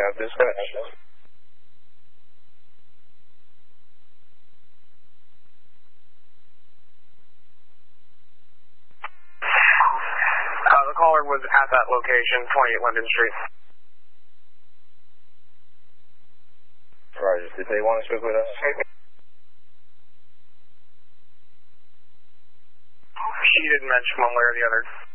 have dispatch. The caller was at that location, 28 London Street. Roger. Did they want to speak with us? She didn't mention one way or the other.